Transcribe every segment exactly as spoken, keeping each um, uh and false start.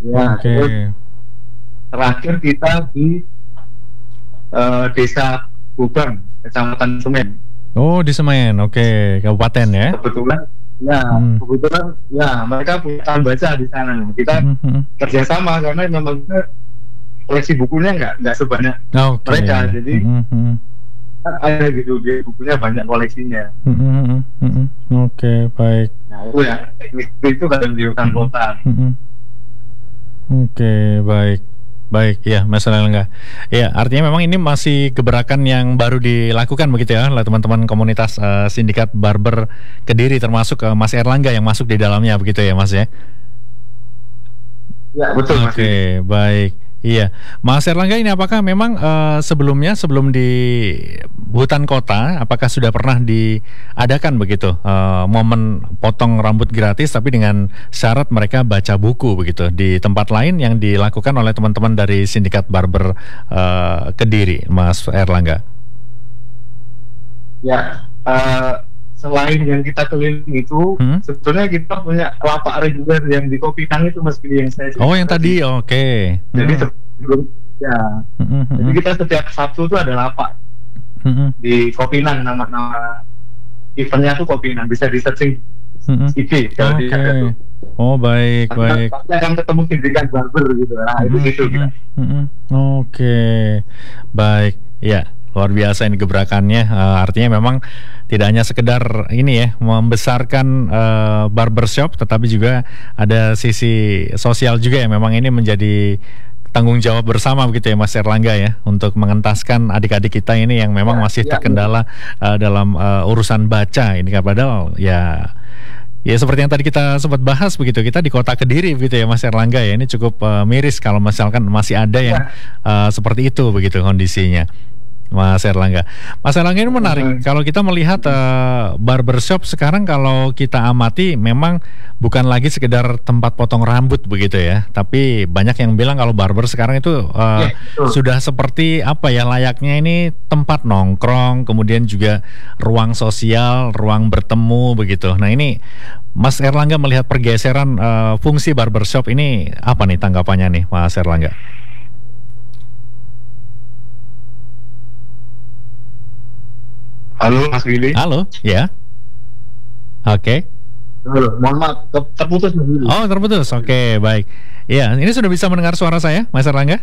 Ya, Oke. terus terakhir kita di uh, Desa Gubang, Kecamatan Semen. Oh, di Semen, oke, kabupaten ya. Kebetulan, ya, Hmm. kebetulan, ya mereka punya taman baca di sana. Kita Hmm, hmm. kerjasama karena memang kita koleksi bukunya nggak nggak sebanyak Oke. mereka, jadi Hmm, hmm. kan ada gitu, dia bukunya banyak koleksinya. Hmm, hmm, hmm, hmm. Oke, baik. Nah itu ya, itu, itu kan di hutan kota. Hmm, hmm. Oke, baik. Baik, ya, Mas Erlangga. Ya, artinya memang ini masih gebrakan yang baru dilakukan begitu ya oleh teman-teman komunitas uh, Sindikat Barber Kediri, termasuk uh, Mas Erlangga yang masuk di dalamnya begitu ya, Mas ya. Ya betul, Mas. Oke, baik. Iya, Mas Erlangga, ini apakah memang uh, sebelumnya sebelum di hutan kota, apakah sudah pernah diadakan begitu uh, momen potong rambut gratis, tapi dengan syarat mereka baca buku begitu di tempat lain yang dilakukan oleh teman-teman dari Sindikat Barber uh, Kediri, Mas Erlangga? Ya, uh, selain yang kita keliling itu, hmm? sebetulnya kita punya lapak reguler yang di Kopinang itu, Mas Billy, yang saya. Oh, yang tadi, oke. Okay. Jadi hmm. sebelum ya, hmm. jadi kita setiap Sabtu itu ada lapak hmm. di Kopinang, nama-nama eventnya tuh Kopinang, bisa di searching hmm. I G kalau okay. di ada tuh. Oh, baik, karena baik. Pasti akan ketemu Sindikat Barber gitu, nah hmm. itu gitu kita. Hmm. Oke, okay. Baik, ya. Luar biasa ini gebrakannya, uh, artinya memang tidak hanya sekedar ini ya membesarkan uh, barbershop, tetapi juga ada sisi sosial juga ya. Memang ini menjadi tanggung jawab bersama begitu ya, Mas Erlangga ya, untuk mengentaskan adik-adik kita ini yang memang ya, masih ya, terkendala ya. uh, dalam uh, urusan baca ini kan, padahal ya. Ya seperti yang tadi kita sempat bahas begitu, kita di kota Kediri begitu ya, Mas Erlangga ya, ini cukup uh, miris kalau misalkan masih ada yang uh, seperti itu begitu kondisinya. Mas Erlangga, Mas Erlangga ini menarik. Hmm. Kalau kita melihat uh, barbershop sekarang, kalau kita amati memang bukan lagi sekedar tempat potong rambut begitu ya, tapi banyak yang bilang kalau barber sekarang itu uh, yeah, sudah seperti apa ya, layaknya ini tempat nongkrong, kemudian juga ruang sosial, ruang bertemu begitu. Nah ini Mas Erlangga melihat pergeseran uh, fungsi barbershop ini apa nih tanggapannya nih, Mas Erlangga? Halo Mas Willy. Halo, ya. Oke. Okay. Mohon maaf, terputus Mas Willy. Oh, terputus. Oke, okay, baik. Ya, ini sudah bisa mendengar suara saya, Mas Erlangga?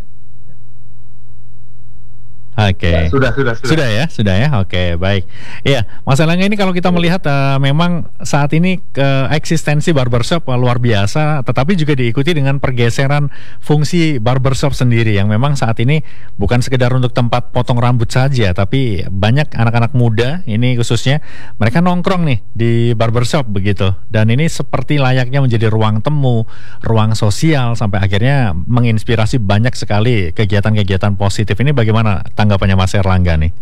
Oke. Okay. Ya, sudah, sudah, sudah. Sudah ya, sudah ya. Oke, okay, baik. Iya, Mas Erlangga, ini kalau kita melihat uh, memang saat ini uh, eksistensi barbershop uh, luar biasa, tetapi juga diikuti dengan pergeseran fungsi barbershop sendiri yang memang saat ini bukan sekedar untuk tempat potong rambut saja, tapi banyak anak-anak muda ini khususnya mereka nongkrong nih di barbershop begitu. Dan ini seperti layaknya menjadi ruang temu, ruang sosial, sampai akhirnya menginspirasi banyak sekali kegiatan-kegiatan positif. Ini bagaimana tanggapannya Mas Erlangga nih?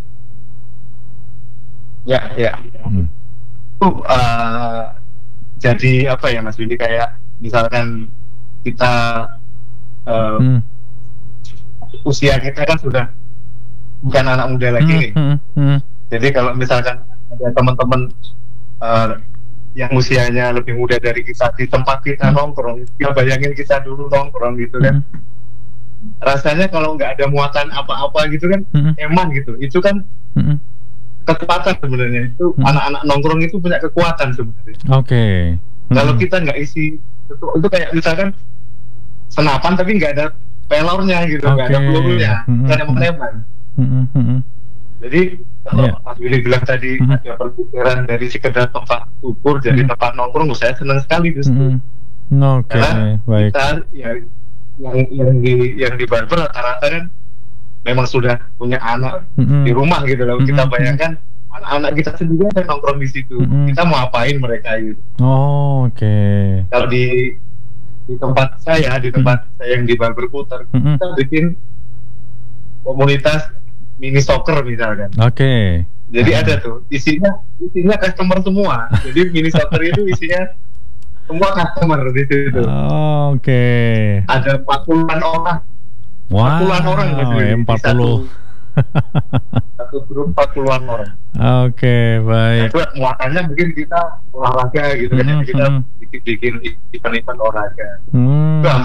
Ya, ya. Hmm. Uh, uh, jadi apa ya Mas Willy, kayak misalkan kita uh, hmm. usia kita kan sudah bukan anak muda lagi hmm. nih. Hmm. Hmm. Jadi kalau misalkan ada teman-teman uh, yang usianya lebih muda dari kita di tempat kita hmm. nongkrong, ya bayangin kita dulu nongkrong gitu kan. Hmm. Rasanya kalau nggak ada muatan apa-apa gitu kan, mm-hmm. eman gitu. Itu kan mm-hmm. kekuatan sebenarnya. Itu mm-hmm. anak-anak nongkrong itu punya kekuatan sebenarnya. Oke. Okay. Mm-hmm. Kalau kita nggak isi itu, itu kayak misalkan senapan tapi nggak ada pelornya gitu, nggak okay. ada pelurunya, nggak mm-hmm. ada peneman. Mm-hmm. Jadi kalau yeah. Mas Willy bilang tadi mm-hmm. ada perpikiran dari sekedar tempat ukur jadi mm-hmm. tempat nongkrong, saya senang sekali justru. Mm-hmm. Oke. Okay. Karena baik. Kita ya yang yang di yang di barber rata-rata kan memang sudah punya anak mm-hmm. di rumah gitu loh. Mm-hmm. Kita bayangkan anak-anak kita sendiri kan nongkrong di situ. Mm-hmm. Kita mau apain mereka gitu. Oh, oke. Okay. Kalau di di tempat saya, di tempat mm-hmm. saya yang di Barber Puter, mm-hmm. kita bikin komunitas mini soccer misalkan. Oke. Okay. Jadi uh-huh. ada tuh isinya isinya customer semua. Jadi mini soccer itu isinya semua customer di situ. Oh, oke. Okay. Ada empat puluhan orang. Wow. empat puluhan orang ya, empat puluh. Satu, satu grup empat puluhan orang. Oke, okay, baik. Nah, muatannya mungkin kita olahraga gitu mm-hmm. kan. Kita bikin-bikin event-event olahraga. Mm.